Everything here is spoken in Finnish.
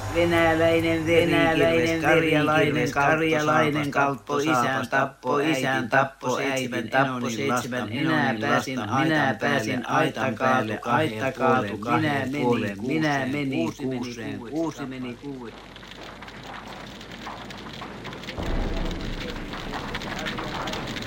Venäläinen karjalainen kalppo isän tappo äidin tappo 7 minä pääsin aitta kaatu, minä menin kuuseen, kuusi meni kuuteen.